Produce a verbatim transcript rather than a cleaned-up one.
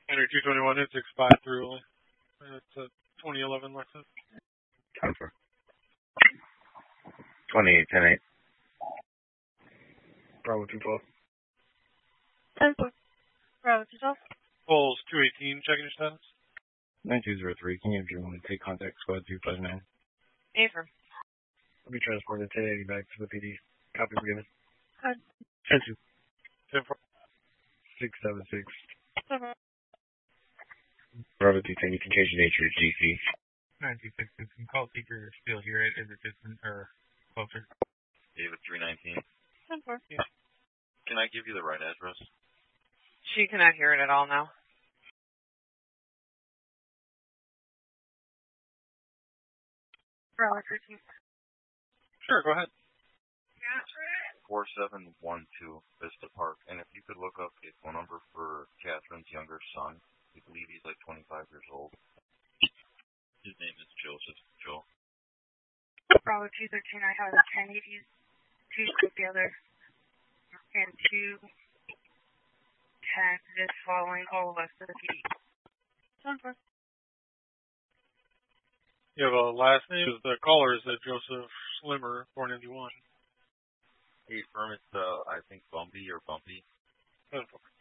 Henry two twenty-one, it's expired through early. It's a twenty eleven Lexus. ten four. twenty-eight ten eight. Bravo two twelve. ten four. Bravo two twelve. Pulls two eighteen, checking your status. nine two zero three, can you have your one take contact squad two five nine? Affirm. I'll be transporting ten eighty back to the P D. Copy for given. Good. ten two. ten four. six seven six. Mm-hmm. Bravo two ten, you can change the nature of G C. nine two six six, can call seeker still here. Is it distant or closer? David three nineteen. ten four. Yeah. Can I give you the right address? She cannot hear it at all now. Bravo thirteen. Sure, go ahead. four seven one two Vista Park. And if you could look up a phone number for Catherine's younger son. I believe he's like twenty-five years old. His name is Joseph. Joe. Bravo two thirteen, I have ten eighties, two together, and two ten is following all of us to the P D. ten four. You have a last name? The caller is uh, Joseph Slimmer, four ninety-one. Hey, firm, it's, uh, I think Bumpy or Bumpy. ten four.